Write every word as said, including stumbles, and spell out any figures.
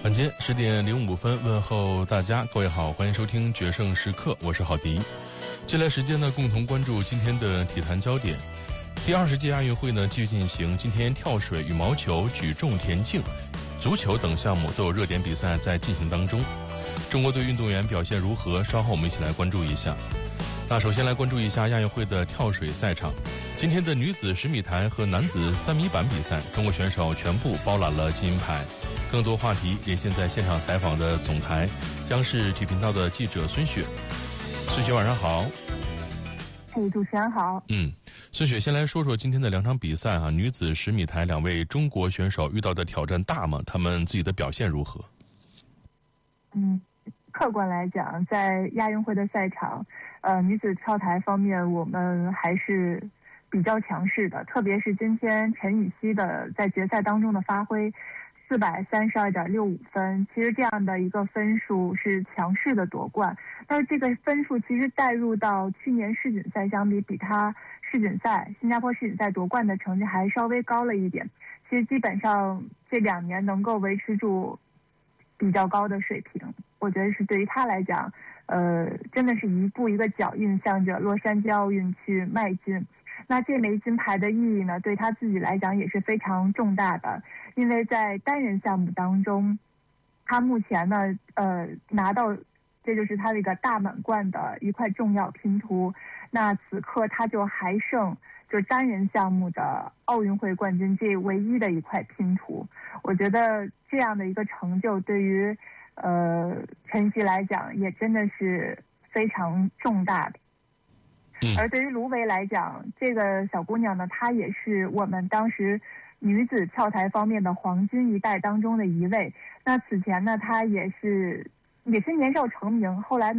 晚间十点零五分，问候大家，各位好，欢迎收听决胜时刻，我是郝迪。接下来时间呢，共同关注今天的体坛焦点。第二十届亚运会呢继续进行，今天跳水、羽毛球、举重、田径、足球等项目都有热点比赛在进行当中。中国队运动员表现如何？稍后我们一起来关注一下。那首先来关注一下亚运会的跳水赛场。今天的女子十米台和男子三米板比赛，中国选手全部包揽了金银牌。更多话题连线在现场采访的总台央视体育频道的记者孙雪。孙雪晚上好。 哎，主持人好。 嗯，孙雪先来说说今天的两场比赛啊，女子十米台两位中国选手遇到的挑战大吗？他们自己的表现如何？ 嗯，客观来讲，在亚运会的赛场，呃，女子跳台方面，我们还是比较强势的，特别是今天陈芋汐的在决赛当中的发挥。四百三十二点六五分，其实这样的一个分数是强势的夺冠，但是这个分数其实带入到去年世锦赛相比，比他世锦赛新加坡世锦赛夺冠的成绩还稍微高了一点。其实基本上这两年能够维持住比较高的水平，我觉得是对于他来讲，呃，真的是一步一个脚印向着洛杉矶奥运去迈进。那这枚金牌的意义呢，对他自己来讲也是非常重大的，因为在单人项目当中，他目前呢，呃，拿到，这就是他这个大满贯的一块重要拼图。那此刻他就还剩就单人项目的奥运会冠军这唯一的一块拼图。我觉得这样的一个成就对于呃陈曦来讲也真的是非常重大的。而对于卢维来讲，这个小姑娘呢，她也是我们当时女子跳台方面的黄金一代当中的一位。那此前呢，她也是也是年少成名，后来呢